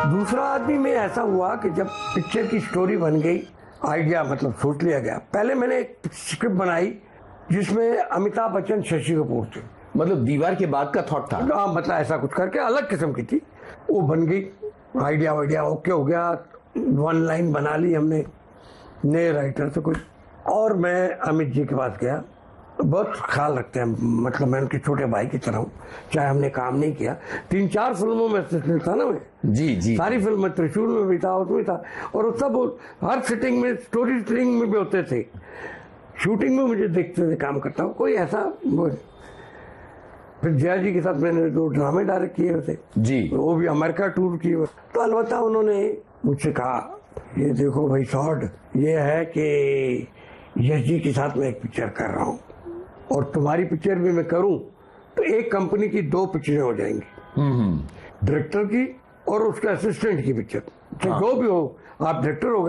दूसरा आदमी में ऐसा हुआ कि जब पिक्चर की स्टोरी बन गई, आइडिया मतलब सोच लिया गया, पहले मैंने एक स्क्रिप्ट बनाई जिसमें अमिताभ बच्चन, शशि कपूर थे। मतलब दीवार के बाद का थॉट था? हाँ, मतलब ऐसा कुछ करके अलग किस्म की थी। वो बन गई, आइडिया ओके हो गया, 1 लाइन बना ली हमने नए राइटर से कोई। और मैं अमित जी के पास गया, बहुत ख्याल रखते हैं, मतलब मैं उनके छोटे भाई की तरह हूँ, चाहे हमने काम नहीं किया। 3-4 फिल्मों में था ना मैं। जी। सारी फिल्म में, त्रिशूल में भी था, उसमें था, और सब हर सिटिंग में, स्टोरी टेलिंग में भी होते थे, शूटिंग में मुझे देखते थे काम करता हूँ, कोई ऐसा। फिर जया जी के साथ मैंने 2 ड्रामे डायरेक्ट किए थे जी, वो भी अमेरिका टूर की। तो अलबत्ता उन्होंने मुझसे कहा, ये देखो भाई शॉर्ट, ये है कि यश जी के साथ मैं एक पिक्चर कर रहा हूँ, और तुम्हारी पिक्चर भी मैं करूं तो एक कंपनी की 2 पिक्चरें हो जाएंगी, डायरेक्टर की और उसके असिस्टेंट की पिक्चर, जो भी हो, आप डायरेक्टर हो गए।